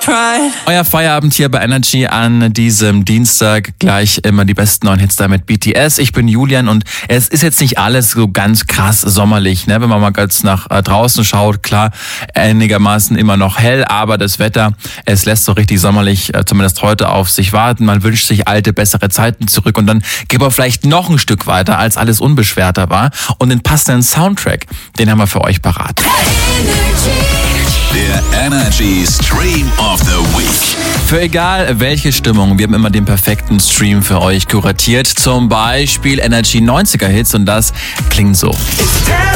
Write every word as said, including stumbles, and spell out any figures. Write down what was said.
Euer Feierabend hier bei Energy an diesem Dienstag. Gleich immer die besten neuen Hits da mit B T S. Ich bin Julian und es ist jetzt nicht alles so ganz krass sommerlich, ne? Wenn man mal ganz nach äh, draußen schaut, klar, einigermaßen immer noch hell, aber das Wetter, es lässt so richtig sommerlich, äh, zumindest heute, auf sich warten. Man wünscht sich alte, bessere Zeiten zurück und dann geht man vielleicht noch ein Stück weiter, als alles unbeschwerter war. Und den passenden Soundtrack, den haben wir für euch parat. Der Energy Stream of the Week. Für egal welche Stimmung, wir haben immer den perfekten Stream für euch kuratiert. Zum Beispiel Energy neunziger Hits und das klingt so.